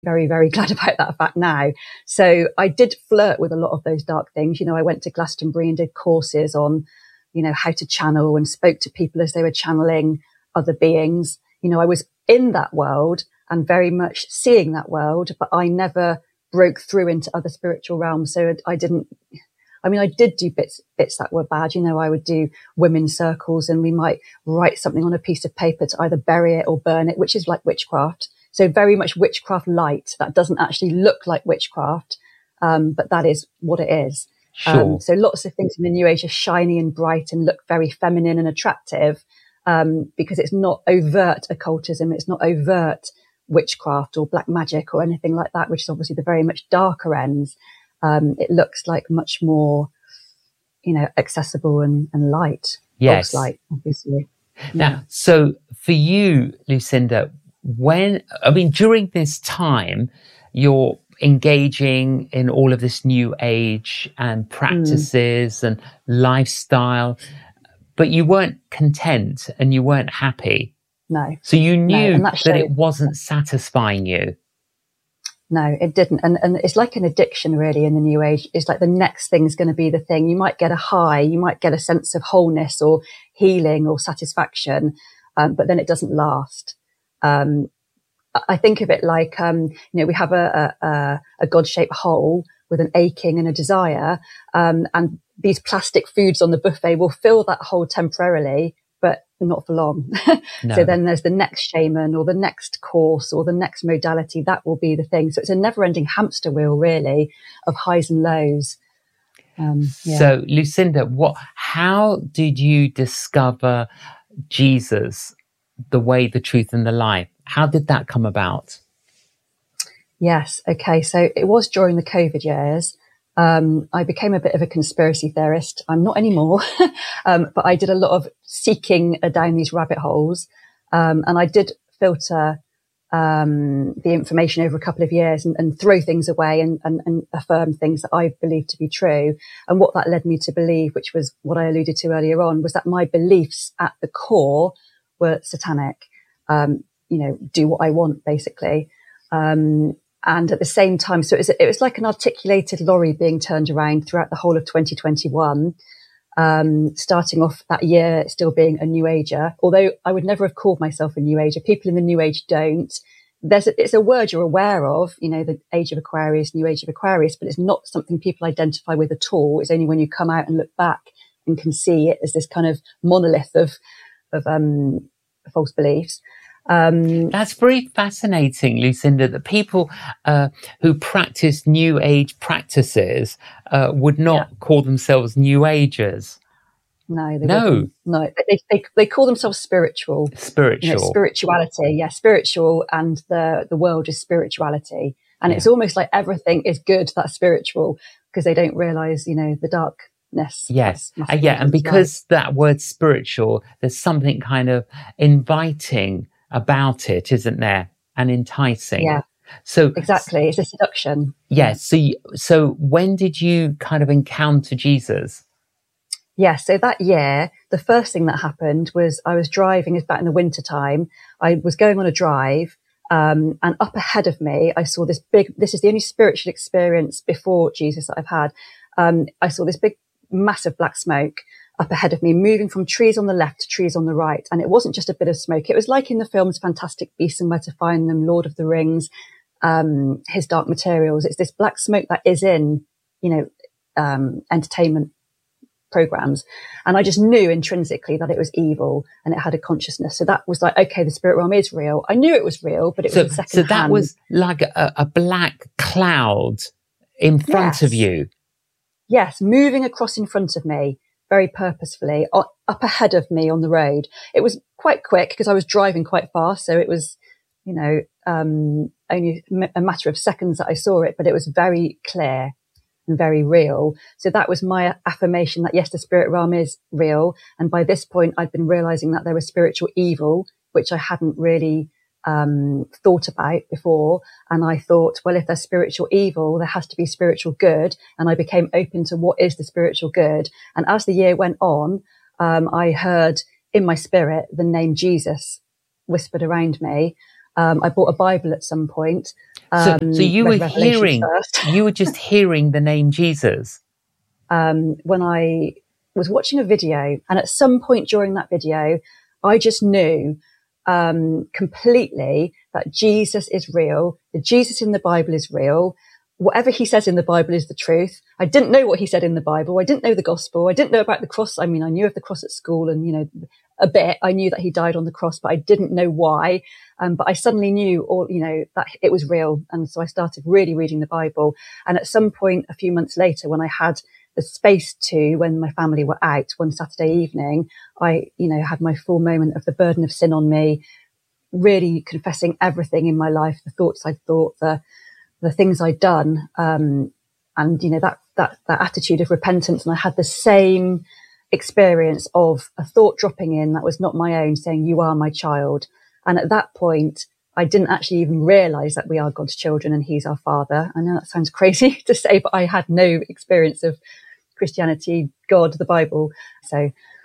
very, very glad about that fact now. So I did flirt with a lot of those dark things. You know, I went to Glastonbury and did courses on, you know, how to channel, and spoke to people as they were channeling other beings. You know, I was in that world and very much seeing that world, but I never broke through into other spiritual realms. So I didn't, I mean, I did do bits that were bad. You know, I would do women's circles, and we might write something on a piece of paper to either bury it or burn it, which is like witchcraft. So very much witchcraft light. That doesn't actually look like witchcraft, but that is what it is. Sure. So lots of things in the New Age are shiny and bright and look very feminine and attractive, because it's not overt occultism. It's not overt witchcraft or black magic or anything like that, which is obviously the very much darker ends. It looks like much more, you know, accessible and light. Yes. False light, obviously. Now, so for you, Lucinda, during this time, you're engaging in all of this new age and practices and lifestyle, but you weren't content and you weren't happy. No. So you knew that it wasn't satisfying you. No, it didn't. And it's like an addiction really in the New Age. It's like the next thing's going to be the thing. You might get a high, you might get a sense of wholeness or healing or satisfaction, but then it doesn't last. I think of it like, you know, we have a God-shaped hole with an aching and a desire, and these plastic foods on the buffet will fill that hole temporarily, but not for long. No. So then there's the next shaman or the next course or the next modality. That will be the thing. So it's a never-ending hamster wheel, really, of highs and lows. So, Lucinda, how did you discover Jesus, the way, the truth, and the life? How did that come about? Yes. Okay. So it was during the COVID years. I became a bit of a conspiracy theorist. I'm not anymore, but I did a lot of seeking down these rabbit holes. And I did filter the information over a couple of years and throw things away and affirm things that I believed to be true. And what that led me to believe, which was what I alluded to earlier on, was that my beliefs at the core were satanic. You know, do what I want, basically. And at the same time, so it was like an articulated lorry being turned around throughout the whole of 2021, starting off that year still being a New Ager, although I would never have called myself a New Ager. People in the New Age don't. It's a word you're aware of, you know, the Age of Aquarius, New Age of Aquarius, but it's not something people identify with at all. It's only when you come out and look back and can see it as this kind of monolith of false beliefs. That's very fascinating, Lucinda, that people who practice New Age practices would not call themselves New Agers. No, they wouldn't. No, they call themselves spiritual. Spiritual. You know, spirituality, spiritual, and the world is spirituality. And it's almost like everything is good that's spiritual, because they don't realise, you know, the darkness. Yes. And because that word spiritual, there's something kind of inviting about it, isn't there? And enticing. Yeah. So exactly, it's a seduction. Yes. So when did you kind of encounter Jesus? Yeah. So that year, the first thing that happened was I was driving. It's back in the winter time. I was going on a drive, and up ahead of me, I saw this is the only spiritual experience before Jesus that I've had. I saw this big, massive black smoke up ahead of me, moving from trees on the left to trees on the right. And it wasn't just a bit of smoke. It was like in the films Fantastic Beasts and Where to Find Them, Lord of the Rings, His Dark Materials. It's this black smoke that is in, you know, entertainment programs. And I just knew intrinsically that it was evil and it had a consciousness. So that was like, okay, the spirit realm is real. I knew it was real, but it was second So that was like a black cloud in front of you. Yes, moving across in front of me, very purposefully, up ahead of me on the road. It was quite quick because I was driving quite fast. So it was, you know, only a matter of seconds that I saw it, but it was very clear and very real. So that was my affirmation that, yes, the spirit realm is real. And by this point, I'd been realizing that there was spiritual evil, which I hadn't really thought about before. And I thought, well, if there's spiritual evil, there has to be spiritual good. And I became open to what is the spiritual good. And as the year went on, I heard in my spirit the name Jesus whispered around me. I bought a Bible at some point. So you were Revelations first. you were just hearing the name Jesus. When I was watching a video, and at some point during that video, I just knew completely that Jesus is real. The Jesus in the Bible is real. Whatever he says in the Bible is the truth. I didn't know what he said in the Bible. I didn't know the gospel. I didn't know about the cross. I mean, I knew of the cross at school and, you know, a bit. I knew that he died on the cross, but I didn't know why. But I suddenly knew that it was real. And so I started really reading the Bible. And at some point, a few months later, when I had the space to, when my family were out one Saturday evening, I, had my full moment of the burden of sin on me, really confessing everything in my life, the thoughts I'd thought, the things I'd done, and that attitude of repentance. And I had the same experience of a thought dropping in that was not my own, saying, "You are my child." And at that point, I didn't actually even realize that we are God's children and he's our father. I know that sounds crazy to say, but I had no experience of Christianity, God, the Bible. So